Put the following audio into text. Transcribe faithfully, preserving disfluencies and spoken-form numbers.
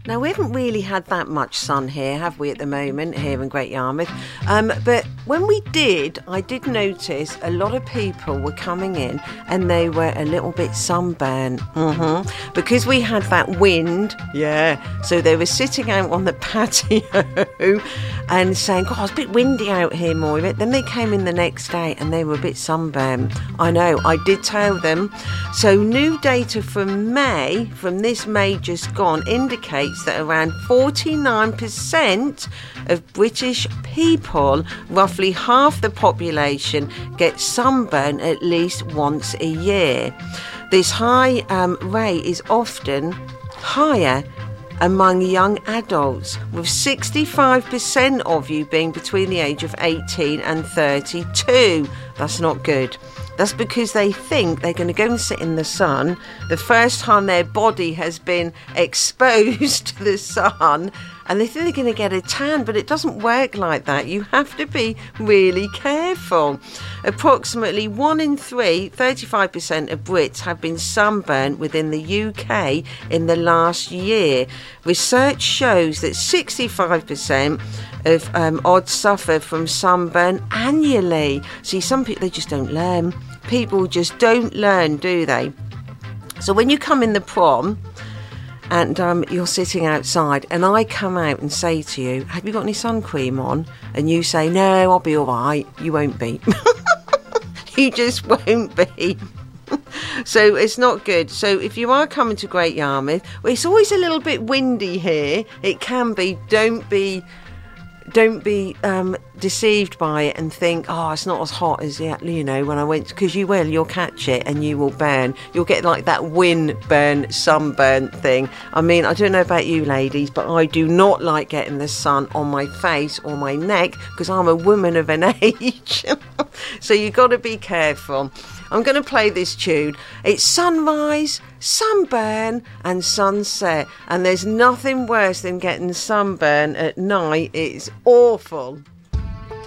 Now, we haven't really had that much sun here, have we, at the moment, here in Great Yarmouth? Um, but when we did, I did notice a lot of people were coming in and they were a little bit sunburnt. Mm-hmm. Because we had that wind, yeah, so they were sitting out on the patio and saying, God, it's a bit windy out here, Moira. Then they came in the next day and they were a bit sunburnt. I know, I did tell them. So new data from May, from this May just gone, indicates that around forty-nine percent of British people, roughly half the population, get sunburn at least once a year. This high um, rate is often higher among young adults, with sixty-five percent of you being between the age of eighteen and thirty-two. That's not good. That's because they think they're going to go and sit in the sun the first time their body has been exposed to the sun, and they think they're going to get a tan, but it doesn't work like that. You have to be really careful. Approximately one in three, thirty-five percent of Brits have been sunburnt within the U K in the last year. Research shows that sixty-five percent of um, odds suffer from sunburn annually. See, some people, they just don't learn. People just don't learn, do they? So when you come in the prom and um, you're sitting outside and I come out and say to you, have you got any sun cream on? And you say, no, I'll be all right. You won't be. You just won't be. So it's not good. So if you are coming to Great Yarmouth, well, it's always a little bit windy here. It can be. Don't be... Don't be um, deceived by it and think, oh, it's not as hot as, you know, when I went, because you will, you'll catch it and you will burn. You'll get like that wind burn, sunburn thing. I mean, I don't know about you ladies, but I do not like getting the sun on my face or my neck because I'm a woman of an age. So you've got to be careful. I'm going to play this tune. It's sunrise, sunburn and sunset. And there's nothing worse than getting sunburn at night. It's awful.